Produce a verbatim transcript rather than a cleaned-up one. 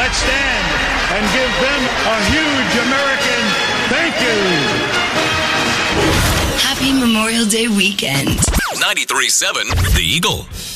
Let's stand and give them a huge American thank you. Happy Memorial Day weekend. ninety-three point seven The Eagle.